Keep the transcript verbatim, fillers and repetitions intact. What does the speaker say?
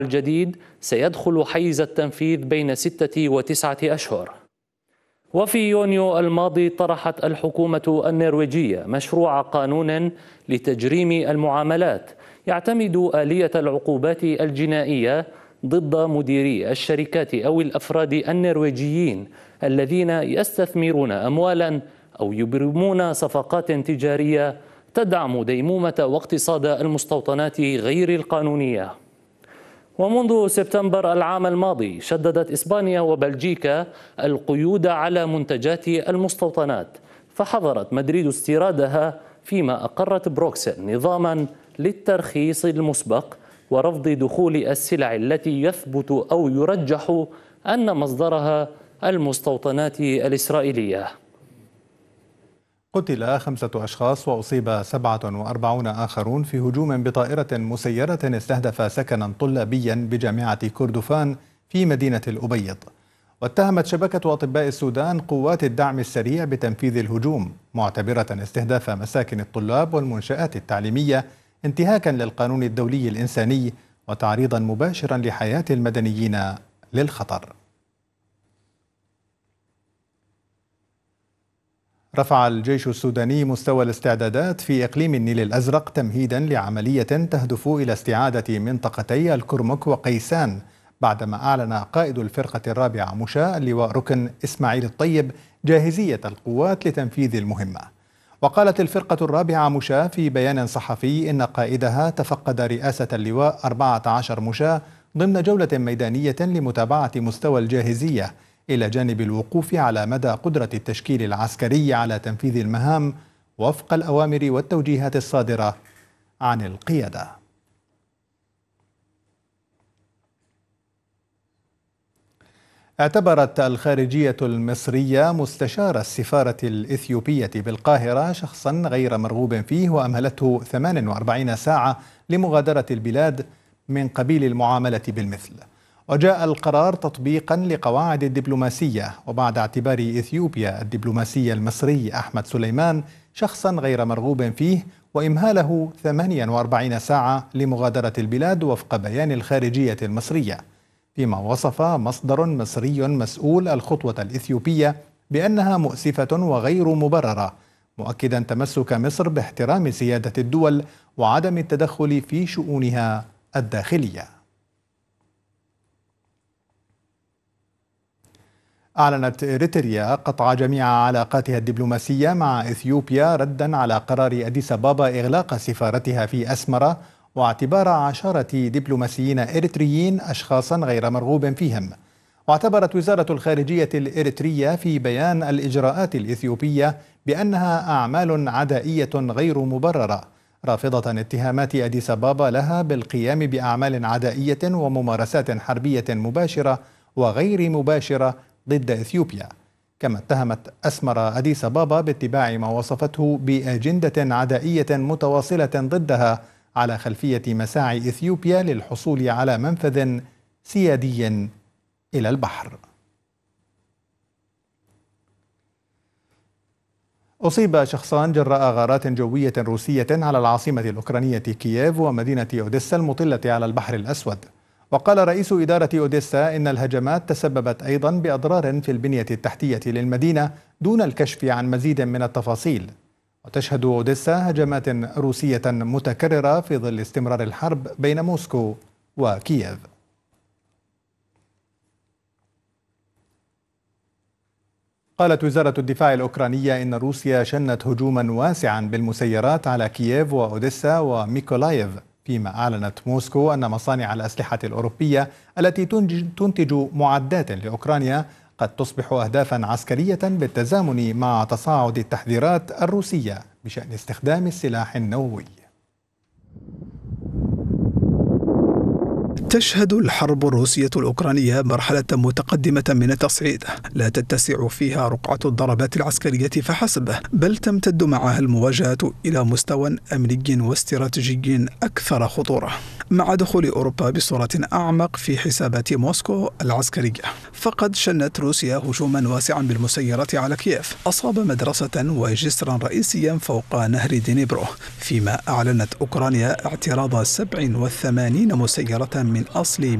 الجديد سيدخل حيز التنفيذ بين ستة وتسعة أشهر. وفي يونيو الماضي طرحت الحكومة النرويجية مشروع قانون لتجريم المعاملات يعتمد آلية العقوبات الجنائية ضد مديري الشركات أو الأفراد النرويجيين الذين يستثمرون أموالا أو يبرمون صفقات تجارية تدعم ديمومة واقتصاد المستوطنات غير القانونية. ومنذ سبتمبر العام الماضي شددت إسبانيا وبلجيكا القيود على منتجات المستوطنات، فحظرت مدريد استيرادها، فيما أقرت بروكسل نظاما للترخيص المسبق ورفض دخول السلع التي يثبت أو يرجح أن مصدرها المستوطنات الإسرائيلية. قتل خمسة أشخاص وأصيب سبعة وأربعون آخرون في هجوم بطائرة مسيرة استهدف سكنا طلابيا بجامعة كردفان في مدينة الأبيض. واتهمت شبكة أطباء السودان قوات الدعم السريع بتنفيذ الهجوم، معتبرة استهداف مساكن الطلاب والمنشآت التعليمية انتهاكا للقانون الدولي الإنساني وتعريضا مباشرا لحياة المدنيين للخطر. رفع الجيش السوداني مستوى الاستعدادات في إقليم النيل الأزرق تمهيدا لعملية تهدف إلى استعادة منطقتي الكرمك وقيسان، بعدما أعلن قائد الفرقة الرابعة مشاة اللواء ركن إسماعيل الطيب جاهزية القوات لتنفيذ المهمة. وقالت الفرقة الرابعة مشاة في بيان صحفي إن قائدها تفقد رئاسة اللواء أربعة عشر مشاة ضمن جولة ميدانية لمتابعة مستوى الجاهزية، إلى جانب الوقوف على مدى قدرة التشكيل العسكري على تنفيذ المهام وفق الأوامر والتوجيهات الصادرة عن القيادة. اعتبرت الخارجية المصرية مستشار السفارة الإثيوبية بالقاهرة شخصا غير مرغوب فيه، وأمهلته ثمانية وأربعين ساعة لمغادرة البلاد من قبيل المعاملة بالمثل. وجاء القرار تطبيقا لقواعد الدبلوماسية، وبعد اعتبار إثيوبيا الدبلوماسي المصري أحمد سليمان شخصا غير مرغوب فيه، وإمهاله ثمانية وأربعين ساعة لمغادرة البلاد وفق بيان الخارجية المصرية، فيما وصف مصدر مصري مسؤول الخطوة الإثيوبية بأنها مؤسفة وغير مبررة، مؤكدا تمسك مصر باحترام سيادة الدول وعدم التدخل في شؤونها الداخلية. أعلنت إريتريا قطع جميع علاقاتها الدبلوماسية مع إثيوبيا ردا على قرار أديس أبابا إغلاق سفارتها في أسمرة، واعتبار عشرة دبلوماسيين إريتريين أشخاصا غير مرغوب فيهم. واعتبرت وزارة الخارجية الإريترية في بيان الإجراءات الإثيوبية بأنها أعمال عدائية غير مبررة، رافضة اتهامات أديس أبابا لها بالقيام بأعمال عدائية وممارسات حربية مباشرة وغير مباشرة ضد إثيوبيا. كما اتهمت أسمر أديس أبابا باتباع ما وصفته بأجندة عدائية متواصلة ضدها على خلفية مساعي إثيوبيا للحصول على منفذ سيادي إلى البحر. أصيب شخصان جراء غارات جوية روسية على العاصمة الأوكرانية كييف ومدينة أوديسا المطلة على البحر الأسود. وقال رئيس إدارة أوديسا إن الهجمات تسببت أيضا بأضرار في البنية التحتية للمدينة دون الكشف عن مزيد من التفاصيل. وتشهد أوديسا هجمات روسية متكررة في ظل استمرار الحرب بين موسكو وكييف. قالت وزارة الدفاع الأوكرانية إن روسيا شنت هجوما واسعا بالمسيرات على كييف وأوديسا وميكولايف، فيما أعلنت موسكو أن مصانع الأسلحة الأوروبية التي تنتج معدات لأوكرانيا قد تصبح أهدافا عسكرية بالتزامن مع تصاعد التحذيرات الروسية بشأن استخدام السلاح النووي. تشهد الحرب الروسية الأوكرانية مرحلة متقدمة من التصعيد لا تتسع فيها رقعة الضربات العسكرية فحسب، بل تمتد معها المواجهة إلى مستوى أمني واستراتيجي أكثر خطورة، مع دخول أوروبا بصورة أعمق في حسابات موسكو العسكرية. فقد شنت روسيا هجوما واسعا بالمسيرات على كييف أصاب مدرسة وجسرا رئيسيا فوق نهر دينيبرو، فيما أعلنت أوكرانيا اعتراض سبع وثمانين مسيرة من من أصل